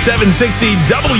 760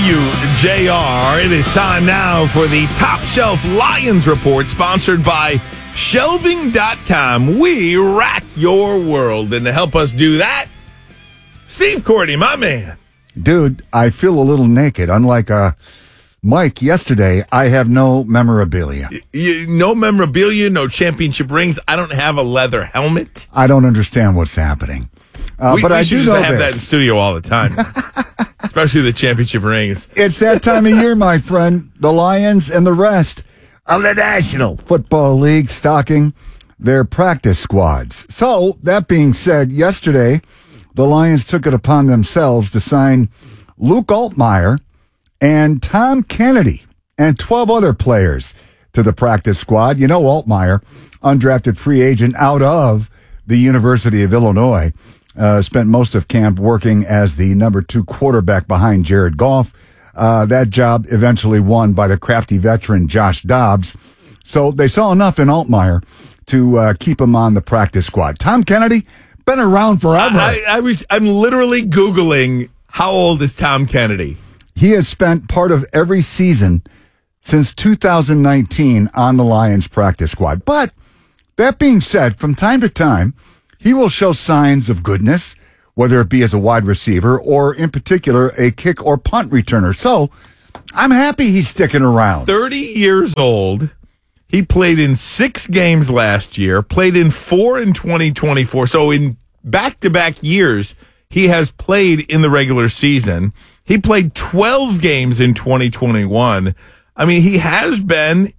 WJR. It is time now for the Top Shelf Lions Report, sponsored by Shelving.com. We rack your world. And to help us do that, Steve Courtney, my man. Dude, I feel a little naked. Unlike Mike yesterday, I have no memorabilia. No memorabilia, no championship rings. I don't have a leather helmet. I don't understand what's happening. But I do know have that in studio all the time. Especially the championship rings. It's that time of year, my friend. The Lions and the rest of the National Football League stocking their practice squads. So, that being said, yesterday, the Lions took it upon themselves to sign Luke Altmyer and Tom Kennedy and 12 other players to the practice squad. You know Altmyer, undrafted free agent out of the University of Illinois. Spent most of camp working as the number 2 quarterback behind Jared Goff. That job eventually won by the crafty veteran Josh Dobbs. So they saw enough in Altmyer to keep him on the practice squad. Tom Kennedy, been around forever. I'm literally Googling how old is Tom Kennedy. He has spent part of every season since 2019 on the Lions practice squad. But that being said, from time to time, he will show signs of goodness, whether it be as a wide receiver or, in particular, a kick or punt returner. So, I'm happy he's sticking around. 30 years old. He played in 6 games last year, played in 4 in 2024. So, in back-to-back years, he has played in the regular season. He played 12 games in 2021. I mean, he has been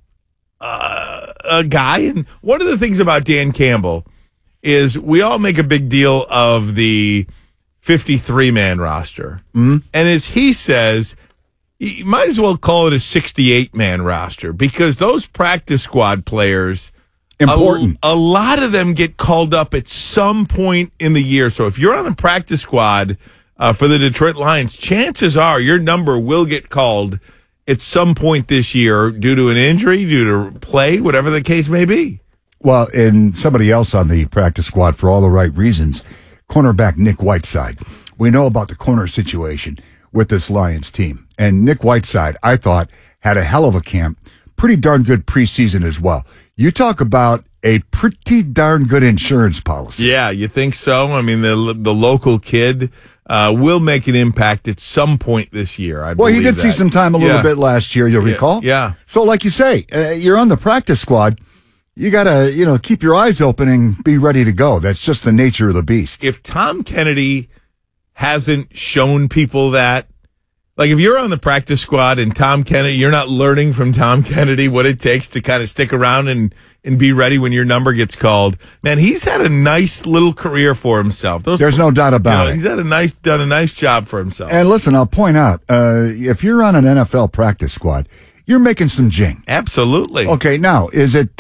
a guy. And one of the things about Dan Campbell is we all make a big deal of the 53-man roster. Mm-hmm. And as he says, you might as well call it a 68-man roster because those practice squad players, important. A lot of them get called up at some point in the year. So if you're on a practice squad for the Detroit Lions, chances are your number will get called at some point this year due to an injury, due to play, whatever the case may be. Well, and somebody else on the practice squad for all the right reasons, cornerback Nick Whiteside. We know about the corner situation with this Lions team. And Nick Whiteside, I thought, had a hell of a camp. Pretty darn good preseason as well. You talk about a pretty darn good insurance policy. Yeah, you think so? I mean, the local kid will make an impact at some point this year. I believe he did see some time a little bit last year, you'll recall. Yeah. So like you say, you're on the practice squad. You got to, keep your eyes open and be ready to go. That's just the nature of the beast. If Tom Kennedy hasn't shown people that, like if you're on the practice squad and Tom Kennedy, you're not learning from Tom Kennedy what it takes to kind of stick around and be ready when your number gets called. Man, he's had a nice little career for himself. There's no doubt about it. He's done a nice job for himself. And listen, I'll point out, if you're on an NFL practice squad, you're making some jing. Absolutely. Okay, now, is it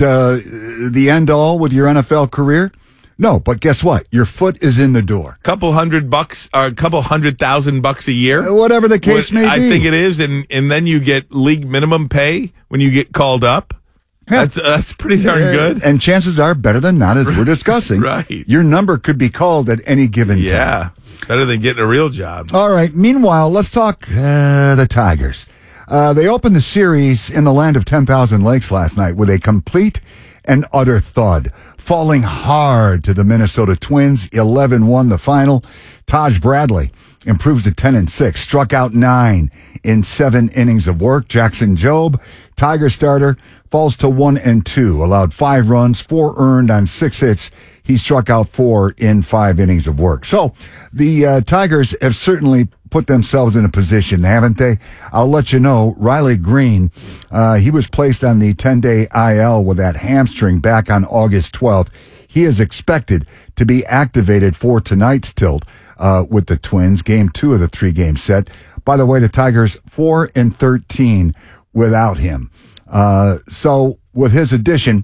the end all with your NFL career? No, but guess what? Your foot is in the door. $200 or a couple $100,000 a year. Whatever the case may be. I think it is, and then you get league minimum pay when you get called up. Yeah. That's pretty darn good. And chances are better than not, as we're discussing. Right. Your number could be called at any given time. Yeah, better than getting a real job. All right, meanwhile, let's talk the Tigers. They opened the series in the land of 10,000 lakes last night with a complete and utter thud, falling hard to the Minnesota Twins. 11-1 the final. Taj Bradley improves to 10-6, struck out 9 in 7 innings of work. Jackson Jobe, Tiger starter, falls to 1-2, allowed 5 runs, 4 earned on 6 hits. He struck out 4 in 5 innings of work. So the Tigers have certainly put themselves in a position, haven't they? I'll let you know, Riley Green, he was placed on the 10-day IL with that hamstring back on August 12th. He is expected to be activated for tonight's tilt with the Twins, game 2 of the 3-game set. By the way, the Tigers 4-13 without him. So with his addition,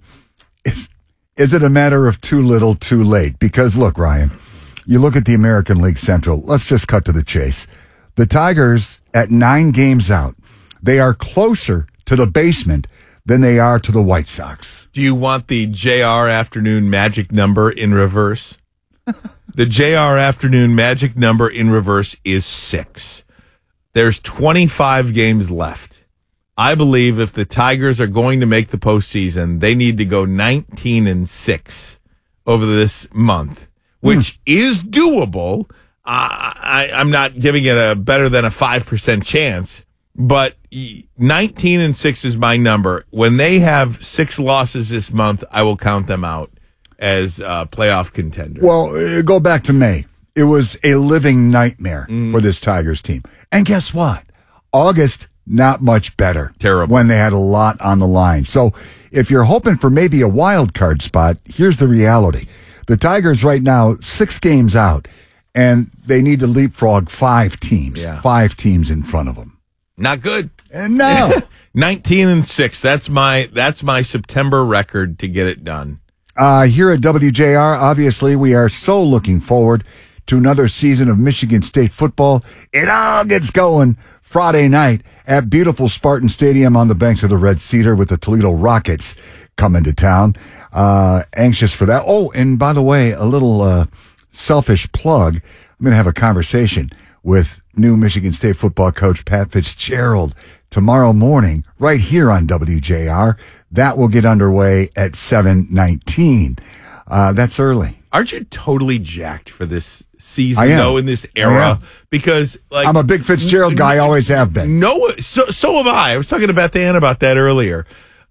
is it a matter of too little, too late? Because look, Ryan, you look at the American League Central. Let's just cut to the chase. The Tigers, at 9 games out, they are closer to the basement than they are to the White Sox. Do you want the JR Afternoon magic number in reverse? The JR Afternoon magic number in reverse is 6. There's 25 games left. I believe if the Tigers are going to make the postseason, they need to go 19-6 over this month, which is doable. I'm not giving it a better than a 5% chance, but 19-6 is my number. When they have 6 losses this month, I will count them out as playoff contenders. Well, go back to May. It was a living nightmare for this Tigers team. And guess what? August, not much better. Terrible. When they had a lot on the line. So if you're hoping for maybe a wild card spot, here's the reality. The Tigers right now, 6 games out, and they need to leapfrog 5 teams. Yeah. 5 teams in front of them. Not good. And no. 19-6. That's my September record to get it done. Here at WJR, obviously, we are so looking forward to another season of Michigan State football. It all gets going Friday night at beautiful Spartan Stadium on the banks of the Red Cedar with the Toledo Rockets coming to town. Anxious for that. Oh, and by the way, a little selfish plug. I'm going to have a conversation with new Michigan State football coach Pat Fitzgerald tomorrow morning right here on WJR. That will get underway at 7:19. That's early. Aren't you totally jacked for this season, I am. though, in this era? Because like I'm a big Fitzgerald guy, always have been. No, so have I. I was talking to Beth Ann about that earlier.